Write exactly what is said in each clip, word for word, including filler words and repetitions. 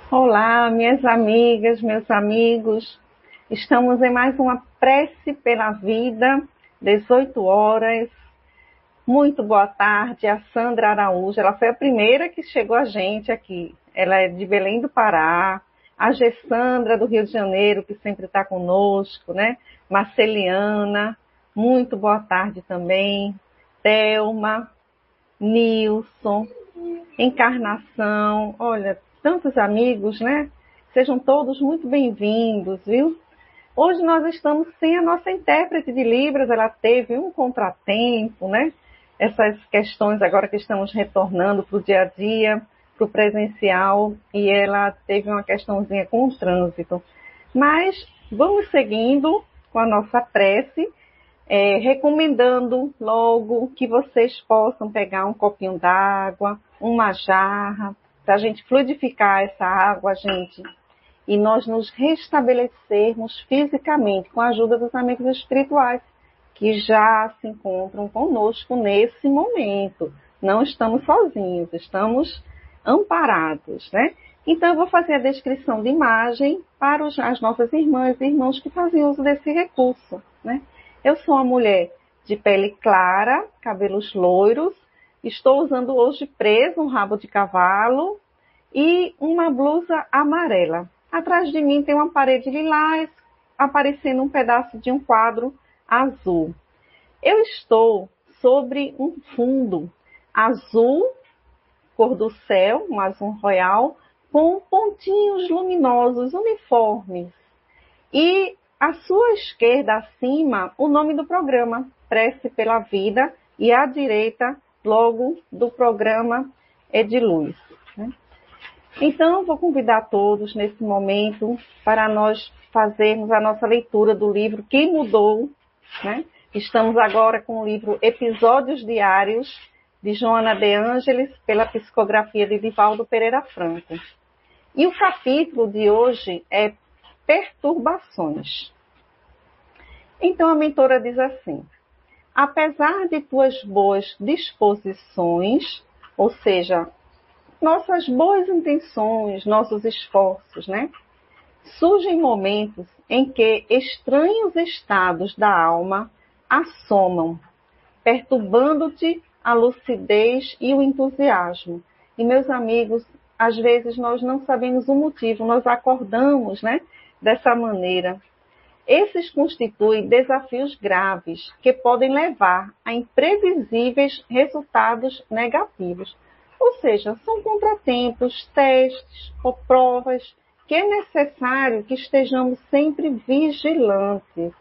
Olá, minhas amigas, meus amigos. Estamos em mais uma prece pela vida, dezoito horas. Muito boa tarde, a Sandra Araújo. Ela foi a primeira que chegou a gente aqui. Ela é de Belém do Pará. A Gessandra do Rio de Janeiro, que sempre está conosco, né? Marceliana, muito boa tarde também. Thelma, Nilson, Encarnação, olha, tantos amigos, né? Sejam todos muito bem-vindos, viu? Hoje nós estamos sem a nossa intérprete de Libras, ela teve um contratempo, né? Essas questões agora que estamos retornando para o dia a dia, para o presencial, e ela teve uma questãozinha com o trânsito. Mas vamos seguindo com a nossa prece, é, recomendando logo que vocês possam pegar um copinho d'água, uma jarra, para a gente fluidificar essa água, gente, e nós nos restabelecermos fisicamente com a ajuda dos amigos espirituais que já se encontram conosco nesse momento. Não estamos sozinhos, estamos amparados, né? Então eu vou fazer a descrição de imagem para os, as nossas irmãs e irmãos que fazem uso desse recurso, né? Eu sou uma mulher de pele clara, cabelos loiros. Estou usando hoje preso um rabo de cavalo e uma blusa amarela. Atrás de mim tem uma parede lilás, aparecendo um pedaço de um quadro azul. Eu estou sobre um fundo azul, cor do céu, um azul royal, com pontinhos luminosos, uniformes. E à sua esquerda, acima, o nome do programa, Prece pela Vida, e à direita, logo do programa Ediluz. Né? Então, vou convidar todos nesse momento para nós fazermos a nossa leitura do livro Quem Mudou. Né? Estamos agora com o livro Episódios Diários, de Joana de Ângeles, pela psicografia de Divaldo Pereira Franco. E o capítulo de hoje é Perturbações. Então, a mentora diz assim: apesar de tuas boas disposições, ou seja, nossas boas intenções, nossos esforços, né? Surgem momentos em que estranhos estados da alma assomam, perturbando-te a lucidez e o entusiasmo. E, meus amigos, às vezes nós não sabemos o motivo, nós acordamos, né, dessa maneira. Esses constituem desafios graves que podem levar a imprevisíveis resultados negativos. Ou seja, são contratempos, testes ou provas que é necessário que estejamos sempre vigilantes.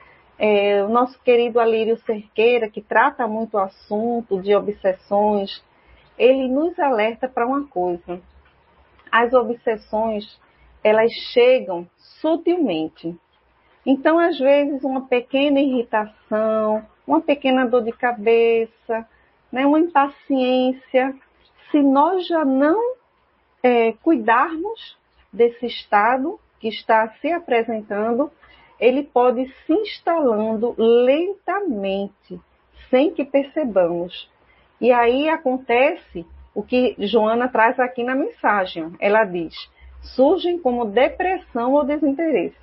É, o nosso querido Alírio Cerqueira, que trata muito o assunto de obsessões, ele nos alerta para uma coisa. As obsessões, elas chegam sutilmente. Então, às vezes, uma pequena irritação, uma pequena dor de cabeça, né, uma impaciência, se nós já não é, cuidarmos desse estado que está se apresentando, ele pode se instalando lentamente, sem que percebamos. E aí acontece o que Joana traz aqui na mensagem. Ela diz, surgem como depressão ou desinteresse.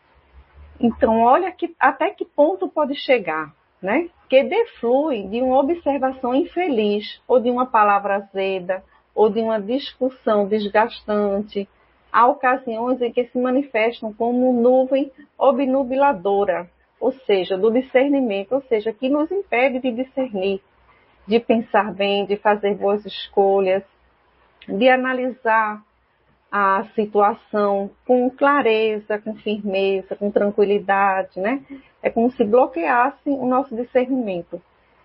Então, olha que, até que ponto pode chegar, né? Que deflui de uma observação infeliz, ou de uma palavra azeda, ou de uma discussão desgastante. Há ocasiões em que se manifestam como nuvem obnubiladora, ou seja, do discernimento, ou seja, que nos impede de discernir, de pensar bem, de fazer boas escolhas, de analisar a situação com clareza, com firmeza, com tranquilidade, né? É como se bloqueasse o nosso discernimento.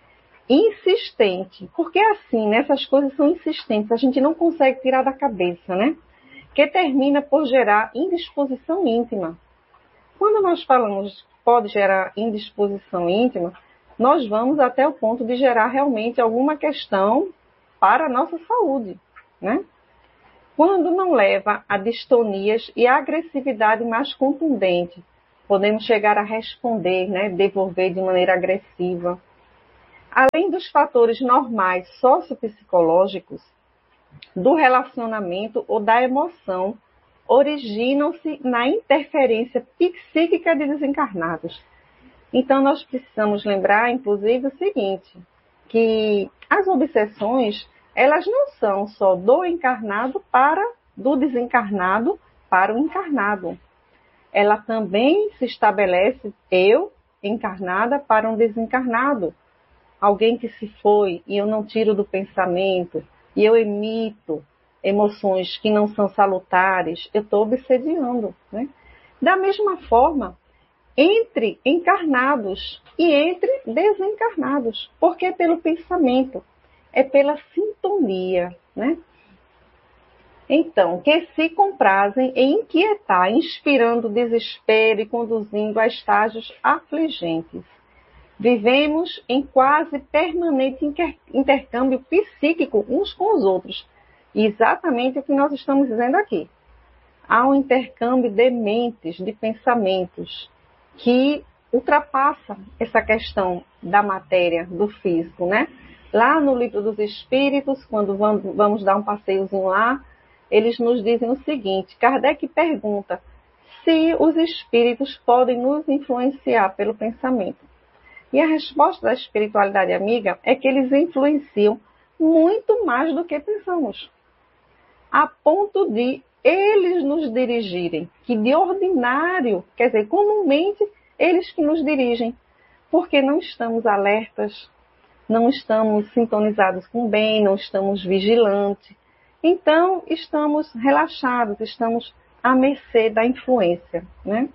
Insistente, porque assim, né, essas coisas são insistentes, a gente não consegue tirar da cabeça, né? Que termina por gerar indisposição íntima. Quando nós falamos que pode gerar indisposição íntima, nós vamos até o ponto de gerar realmente alguma questão para a nossa saúde, né? Quando não leva a distonias e a agressividade mais contundente, podemos chegar a responder, né, devolver de maneira agressiva. Além dos fatores normais sociopsicológicos, do relacionamento ou da emoção originam-se na interferência psíquica de desencarnados. Então, nós precisamos lembrar, inclusive, o seguinte, que as obsessões, elas não são só do encarnado para, do desencarnado para o encarnado. Ela também se estabelece, eu, encarnada, para um desencarnado. Alguém que se foi e eu não tiro do pensamento, e eu emito emoções que não são salutares, eu estou obsediando, né? Da mesma forma, entre encarnados e entre desencarnados, porque é pelo pensamento, é pela sintonia, né? Então, que se comprazem em inquietar, inspirando desespero e conduzindo a estágios afligentes. Vivemos em quase permanente intercâmbio psíquico uns com os outros. E exatamente o que nós estamos dizendo aqui. Há um intercâmbio de mentes, de pensamentos, que ultrapassa essa questão da matéria, do físico, né? Lá no Livro dos Espíritos, quando vamos dar um passeiozinho lá, eles nos dizem o seguinte, Kardec pergunta se os espíritos podem nos influenciar pelo pensamento. E a resposta da espiritualidade amiga é que eles influenciam muito mais do que pensamos, a ponto de eles nos dirigirem, que de ordinário, quer dizer, comumente, eles que nos dirigem, porque não estamos alertas, não estamos sintonizados com o bem, não estamos vigilantes. Então, estamos relaxados, estamos à mercê da influência, né?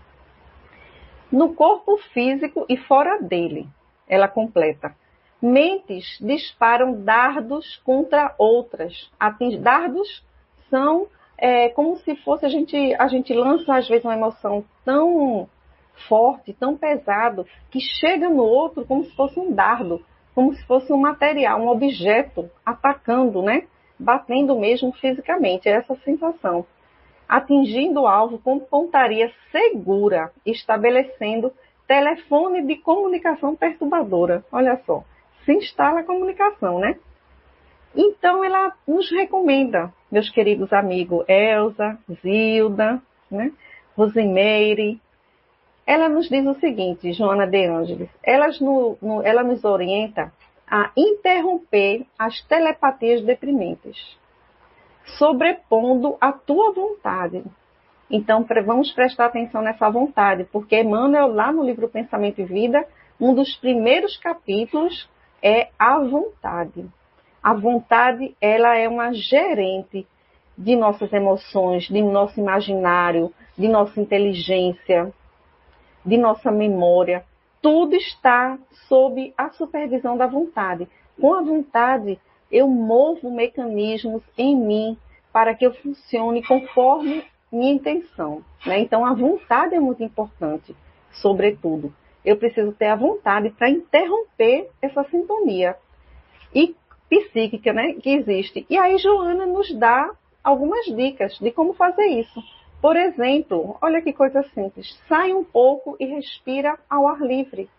No corpo físico e fora dele, ela completa. Mentes disparam dardos contra outras. Ating... Dardos são é, como se fosse, a gente, a gente lança às vezes uma emoção tão forte, tão pesado, que chega no outro como se fosse um dardo, como se fosse um material, um objeto atacando, né? Batendo mesmo fisicamente, é essa sensação. Atingindo o alvo com pontaria segura, estabelecendo telefone de comunicação perturbadora. Olha só, se instala a comunicação, né? Então, ela nos recomenda, meus queridos amigos, Elza, Zilda, né? Rosimeire. Ela nos diz o seguinte, Joana de Ângeles, elas no, no, ela nos orienta a interromper as telepatias deprimentes, sobrepondo a tua vontade. Então, vamos prestar atenção nessa vontade, porque Emmanuel, lá no livro Pensamento e Vida, um dos primeiros capítulos é a vontade. A vontade, ela é uma gerente de nossas emoções, de nosso imaginário, de nossa inteligência, de nossa memória. Tudo está sob a supervisão da vontade. Com a vontade, eu movo mecanismos em mim para que eu funcione conforme minha intenção, né? Então, a vontade é muito importante, sobretudo. Eu preciso ter a vontade para interromper essa sintonia e psíquica, né, que existe. E aí, Joana nos dá algumas dicas de como fazer isso. Por exemplo, olha que coisa simples. Sai um pouco e respira ao ar livre.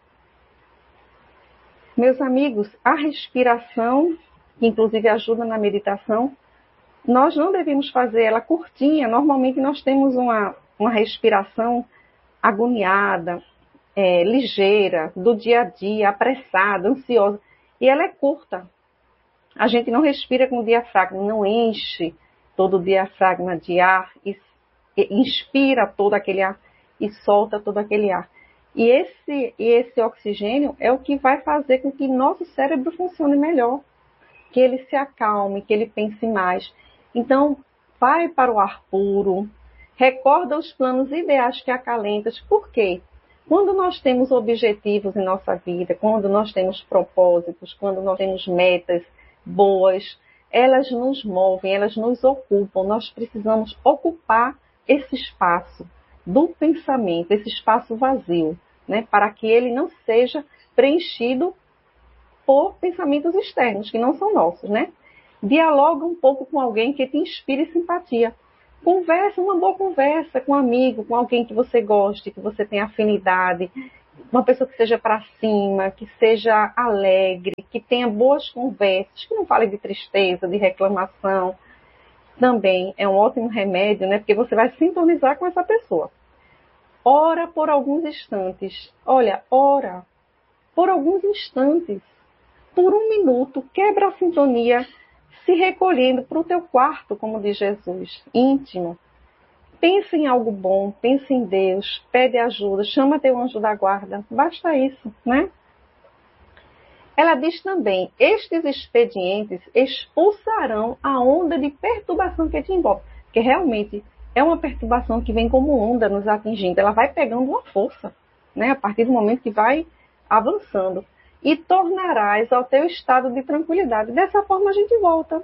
Meus amigos, a respiração, que inclusive ajuda na meditação, nós não devemos fazer ela curtinha. Normalmente nós temos uma, uma respiração agoniada, é, ligeira, do dia a dia, apressada, ansiosa. E ela é curta. A gente não respira com o diafragma, não enche todo o diafragma de ar e inspira todo aquele ar e solta todo aquele ar. E esse, e esse oxigênio é o que vai fazer com que nosso cérebro funcione melhor, que ele se acalme, que ele pense mais. Então, vai para o ar puro, recorda os planos ideais que acalentas. Por quê? Quando nós temos objetivos em nossa vida, quando nós temos propósitos, quando nós temos metas boas, elas nos movem, elas nos ocupam. Nós precisamos ocupar esse espaço do pensamento, esse espaço vazio, né, para que ele não seja preenchido por pensamentos externos, que não são nossos, né? Dialoga um pouco com alguém que te inspire simpatia. Conversa, uma boa conversa com um amigo, com alguém que você goste, que você tenha afinidade, uma pessoa que seja para cima, que seja alegre, que tenha boas conversas, que não fale de tristeza, de reclamação. também é um ótimo remédio, né? Porque você vai sintonizar com essa pessoa. Ora por alguns instantes. Olha, ora por alguns instantes. Por um minuto, quebra a sintonia, se recolhendo para o teu quarto, como diz Jesus, íntimo. Pensa em algo bom, pensa em Deus, pede ajuda, chama teu anjo da guarda. Basta isso, né? Ela diz também, estes expedientes expulsarão a onda de perturbação que te envolve. Porque realmente é uma perturbação que vem como onda nos atingindo. Ela vai pegando uma força, né? A partir do momento que vai avançando. E tornarás ao teu estado de tranquilidade. Dessa forma a gente volta.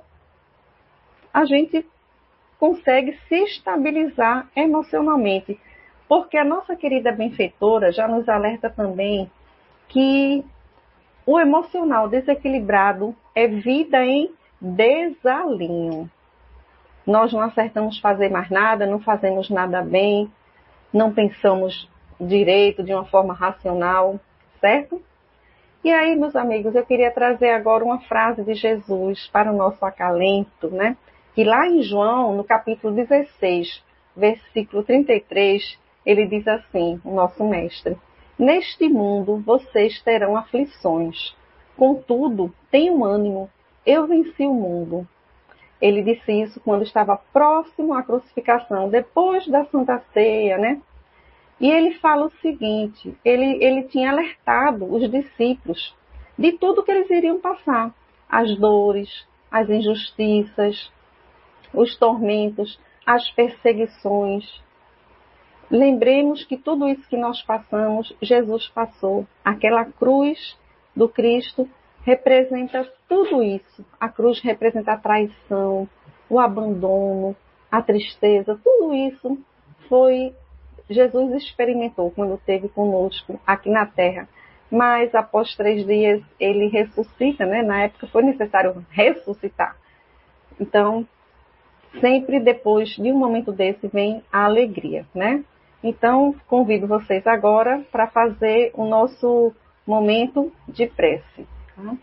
A gente consegue se estabilizar emocionalmente. Porque a nossa querida benfeitora já nos alerta também que o emocional desequilibrado é vida em desalinho. Nós não acertamos fazer mais nada, não fazemos nada bem, não pensamos direito de uma forma racional, certo? E aí, meus amigos, eu queria trazer agora uma frase de Jesus para o nosso acalento, né? Que lá em João, no capítulo dezesseis, versículo trinta e três, ele diz assim, o nosso mestre: neste mundo vocês terão aflições, contudo, tenham ânimo, eu venci o mundo. Ele disse isso quando estava próximo à crucificação, depois da Santa Ceia, né? E ele fala o seguinte, ele, ele tinha alertado os discípulos de tudo que eles iriam passar. As dores, as injustiças, os tormentos, as perseguições. Lembremos que tudo isso que nós passamos, Jesus passou. Aquela cruz do Cristo representa tudo isso. A cruz representa a traição, o abandono, a tristeza. Tudo isso foi... Jesus experimentou quando esteve conosco aqui na Terra. Mas após três dias ele ressuscita, né? Na época foi necessário ressuscitar. Então, sempre depois de um momento desse vem a alegria, né? Então, convido vocês agora para fazer o nosso momento de prece. Tá?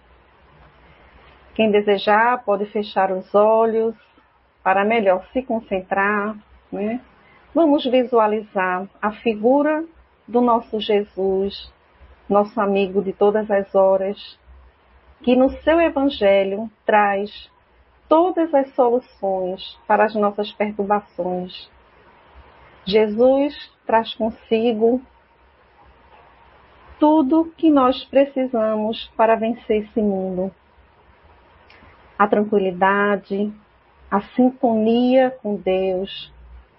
Quem desejar pode fechar os olhos para melhor se concentrar, né? Vamos visualizar a figura do nosso Jesus, nosso amigo de todas as horas, que no seu Evangelho traz todas as soluções para as nossas perturbações. Jesus traz consigo tudo que nós precisamos para vencer esse mundo. A tranquilidade, a sintonia com Deus,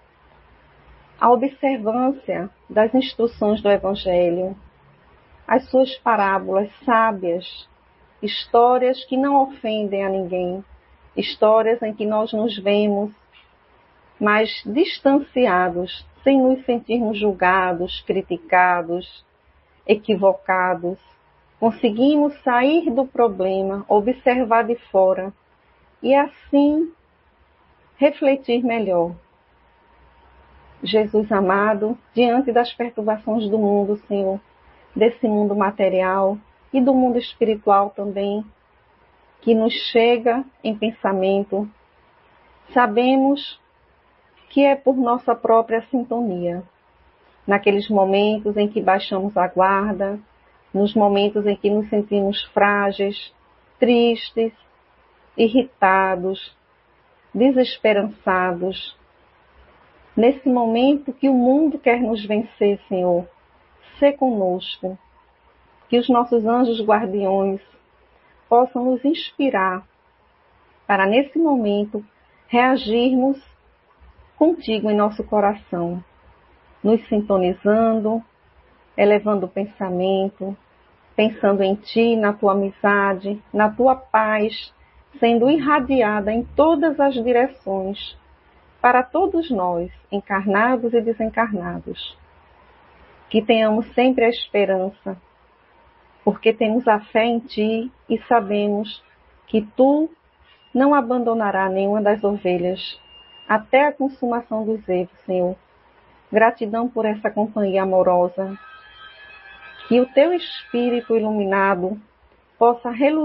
a observância das instruções do Evangelho, as suas parábolas sábias, histórias que não ofendem a ninguém, histórias em que nós nos vemos mais distanciados, sem nos sentirmos julgados, criticados, equivocados. Conseguimos sair do problema, observar de fora e assim refletir melhor. Jesus amado, diante das perturbações do mundo, Senhor, desse mundo material e do mundo espiritual também, que nos chega em pensamento, sabemos que é por nossa própria sintonia. Naqueles momentos em que baixamos a guarda, nos momentos em que nos sentimos frágeis, tristes, irritados, desesperançados, nesse momento que o mundo quer nos vencer, Senhor, sê conosco, que os nossos anjos guardiões possam nos inspirar para, nesse momento, reagirmos contigo em nosso coração, nos sintonizando, elevando o pensamento, pensando em Ti, na Tua amizade, na Tua paz, sendo irradiada em todas as direções, para todos nós, encarnados e desencarnados. Que tenhamos sempre a esperança, porque temos a fé em Ti e sabemos que Tu não abandonarás nenhuma das ovelhas até a consumação dos erros, Senhor. Gratidão por essa companhia amorosa. Que o Teu Espírito iluminado possa reluzir